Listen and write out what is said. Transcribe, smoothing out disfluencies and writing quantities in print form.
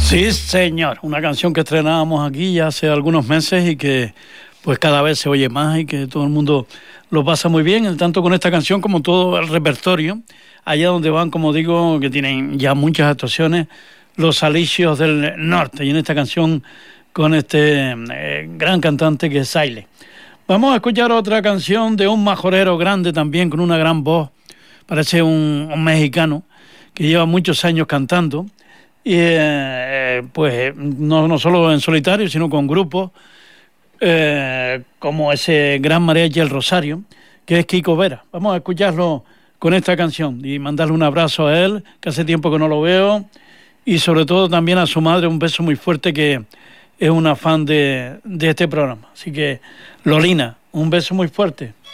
Sí, señor, una canción que estrenábamos aquí ya hace algunos meses y que pues cada vez se oye más y que todo el mundo lo pasa muy bien, tanto con esta canción como todo el repertorio, allá donde van, como digo, que tienen ya muchas actuaciones, los Alicios del Norte, y en esta canción con este gran cantante que es Saile. Vamos a escuchar otra canción de un majorero grande también, con una gran voz, parece un mexicano que lleva muchos años cantando, y pues no solo en solitario, sino con grupos, como ese gran mariachi El Rosario, que es Kiko Vera. Vamos a escucharlo con esta canción y mandarle un abrazo a él, que hace tiempo que no lo veo, y sobre todo también a su madre, un beso muy fuerte, que es una fan de este programa. Así que, Lolina, un beso muy fuerte.